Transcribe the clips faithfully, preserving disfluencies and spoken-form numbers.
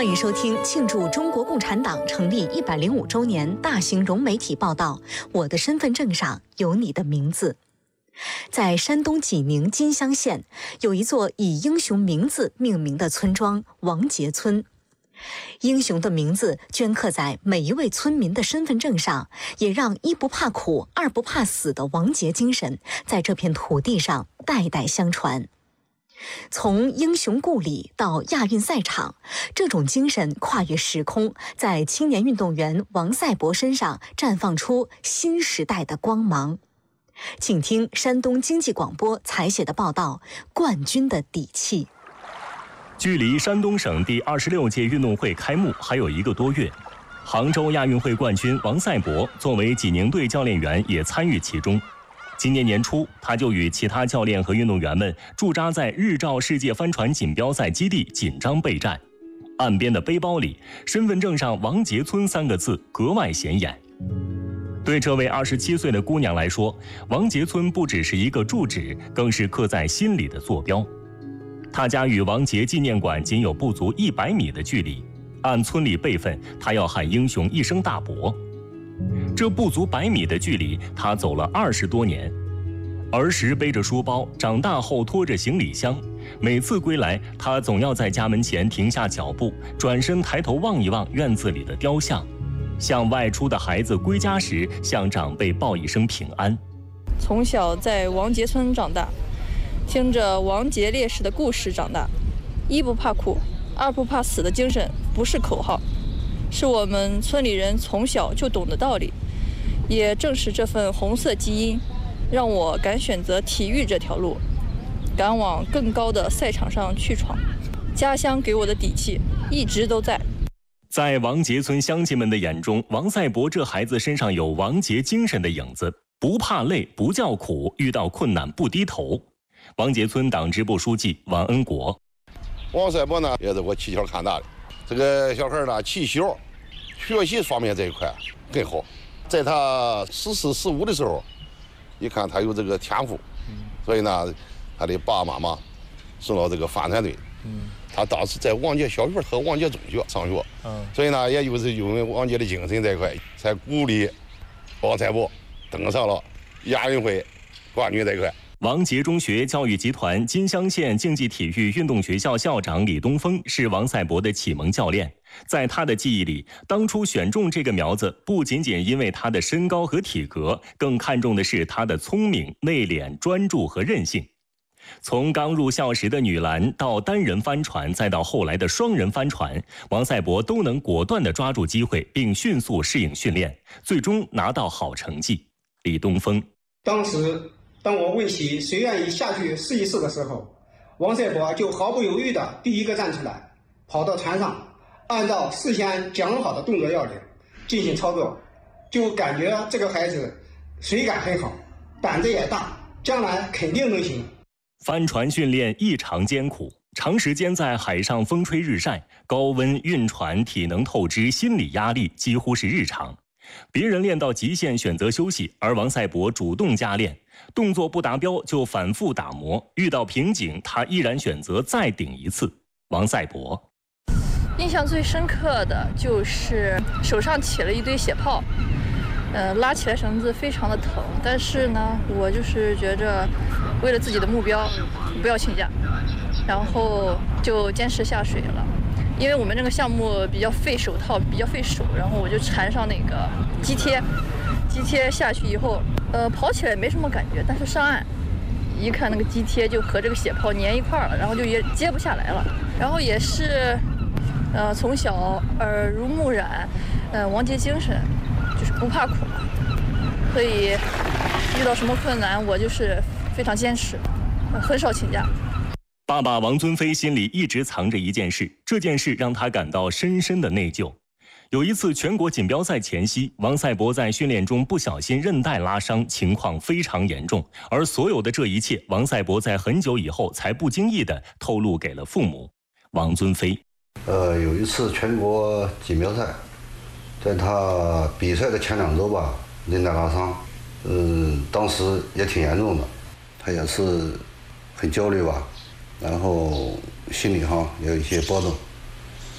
欢迎收听庆祝中国共产党成立一百零五周年大型融媒体报道。我的身份证上有你的名字。在山东济宁金乡县，有一座以英雄名字命名的村庄——王杰村。英雄的名字镌刻在每一位村民的身份证上，也让一不怕苦、二不怕死的王杰精神在这片土地上代代相传。从英雄故里到亚运赛场，这种精神跨越时空，在青年运动员王赛博身上绽放出新时代的光芒。请听山东经济广播采写的报道《冠军的底气》。 距离山东省第二十六届运动会开幕还有一个多月，杭州亚运会冠军王赛博作为济宁队教练员也参与其中。今年年初，他就与其他教练和运动员们驻扎在日照世界帆船锦标赛基地紧张备战。岸边的背包里，身份证上王杰村三个字格外显眼。对这位二十七岁的姑娘来说，王杰村不只是一个住址，更是刻在心里的坐标。她家与王杰纪念馆仅有不足一百米的距离，按村里辈分，她要喊英雄一声大伯。这不足百米的距离，他走了二十多年。儿时背着书包，长大后拖着行李箱。每次归来，他总要在家门前停下脚步，转身抬头望一望院子里的雕像，像外出的孩子归家时向长辈报一声平安。 从小在王杰村长大，听着王杰烈士的故事长大。一不怕苦，二不怕死的精神不是口号，是我们村里人从小就懂的道理。也正是这份红色基因，让我敢选择体育这条路，敢往更高的赛场上去闯。家乡给我的底气一直都在。 在王杰村乡亲们的眼中，王赛博这孩子身上有王杰精神的影子，不怕累，不叫苦，遇到困难不低头。王杰村党支部书记王恩国： 王赛博呢，也是我从小看大的。这个小孩呢，气小，学习方面这一块更好。在他十四十五的时候，一看他有这个天赋，所以呢，他的爸爸妈妈送到这个帆船队。他当时在王杰小学和王杰中学上学，所以呢，也就是因为王杰的精神这一块，才鼓励王赛博登上了亚运会冠军这一块。 王杰中学教育集团金乡县竞技体育运动学校校长李东峰是王赛博的启蒙教练。在他的记忆里，当初选中这个苗子，不仅仅因为他的身高和体格，更看重的是他的聪明、内敛、专注和韧性。从刚入校时的女篮到单人帆船，再到后来的双人帆船，王赛博都能果断地抓住机会，并迅速适应训练，最终拿到好成绩。李东峰： 当时当我问起谁愿意下去试一试的时候，王赛博就毫不犹豫地第一个站出来，跑到船上，按照事先讲好的动作要领进行操作，就感觉这个孩子水感很好，胆子也大，将来肯定能行。 帆船训练异常艰苦，长时间在海上风吹日晒，高温运船，体能透支，心理压力几乎是日常。别人练到极限选择休息，而王赛博主动加练，动作不达标就反复打磨，遇到瓶颈他依然选择再顶一次。王赛博印象最深刻的就是手上起了一堆血泡，呃，拉起来绳子非常的疼，但是呢，我就是觉着为了自己的目标不要请假，然后就坚持下水了。因为我们这个项目比较费手套，比较费手，然后我就缠上那个肌贴，肌贴下去以后，呃，跑起来没什么感觉，但是上岸一看那个肌贴就和这个血泡粘一块了，然后就也接不下来了。然后也是，呃，从小耳濡目染，呃，王杰精神就是不怕苦嘛，所以遇到什么困难我就是非常坚持，很少请假。 爸爸王尊飞心里一直藏着一件事，这件事让他感到深深的内疚。有一次全国锦标赛前夕，王赛博在训练中不小心韧带拉伤，情况非常严重。而所有的这一切，王赛博在很久以后才不经意地透露给了父母。王尊飞： 呃，有一次全国锦标赛，在他比赛的前两周吧，韧带拉伤，嗯、呃，当时也挺严重的，他也是很焦虑吧。然后心里哈也有一些波动，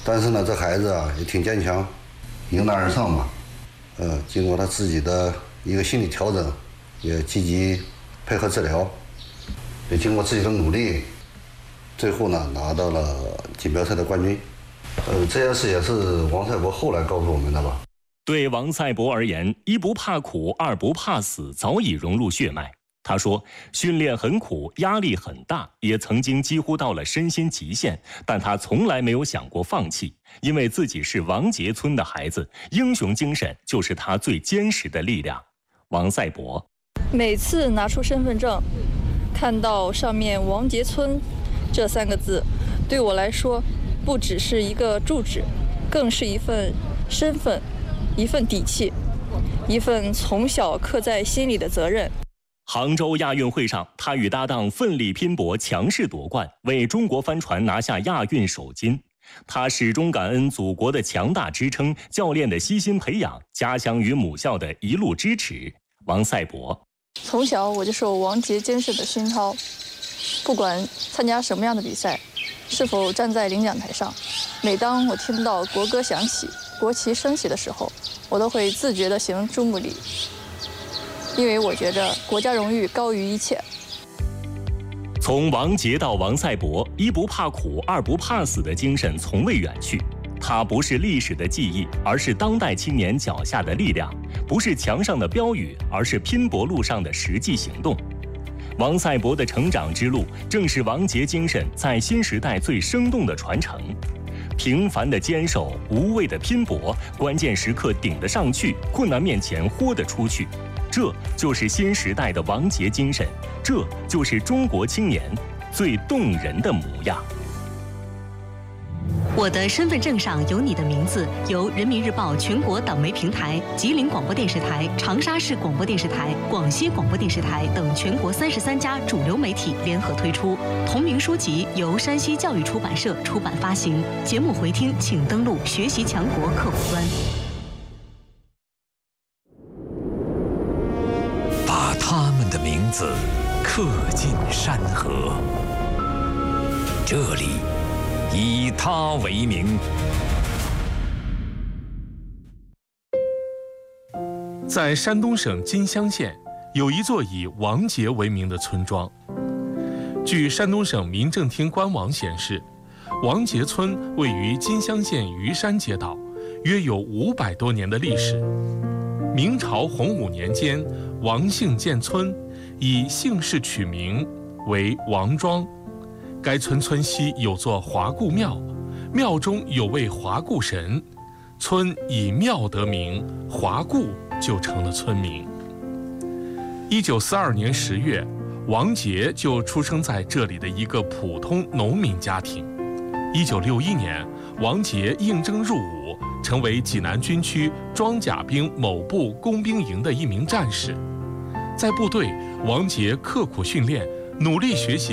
但是呢，这孩子啊也挺坚强，迎难而上嘛。呃，经过他自己的一个心理调整，也积极配合治疗，也经过自己的努力，最后呢拿到了锦标赛的冠军。呃，这件事也是王赛博后来告诉我们的吧。 对王赛博而言，一不怕苦，二不怕死早已融入血脉。他说，训练很苦，压力很大，也曾经几乎到了身心极限，但他从来没有想过放弃，因为自己是王杰村的孩子，英雄精神就是他最坚实的力量。王赛博每次拿出身份证，看到上面王杰村这三个字，对我来说不只是一个住址，更是一份身份，一份底气，一份从小刻在心里的责任。 杭州亚运会上，他与搭档奋力拼搏，强势夺冠，为中国帆船拿下亚运首金。他始终感恩祖国的强大支撑、教练的悉心培养、家乡与母校的一路支持。王赛博从小我就受王杰监视的熏陶，不管参加什么样的比赛，是否站在领奖台上，每当我听到国歌响起、国旗升起的时候，我都会自觉地行注目礼。因为我觉着国家荣誉高于一切。 从王杰到王赛博，一不怕苦，二不怕死的精神从未远去。它不是历史的记忆，而是当代青年脚下的力量；不是墙上的标语，而是拼搏路上的实际行动。王赛博的成长之路，正是王杰精神在新时代最生动的传承。平凡的坚守，无畏的拼搏，关键时刻顶得上去，困难面前豁得出去。这就是新时代的王杰精神，这就是中国青年最动人的模样。 我的身份证上有你的名字，由人民日报全国党媒平台、吉林广播电视台、长沙市广播电视台、广西广播电视台等全国三十三家主流媒体联合推出。同名书籍由山西教育出版社出版发行。节目回听请登录学习强国客户端。 把他们的名字刻进山河，这里以他为名。 在山东省金乡县，有一座以王杰为名的村庄。据山东省民政厅官网显示，王杰村位于金乡县虞山街道，约有五百多年的历史。明朝洪武年间，王姓建村，以姓氏取名为王庄。该村村西有座华固庙，庙中有位华固神，村以庙得名，华固就成了村名。一九四二年十月，王杰就出生在这里的一个普通农民家庭。一九六一年，王杰应征入伍，成为济南军区装甲兵某部工兵营的一名战士。在部队，王杰刻苦训练，努力学习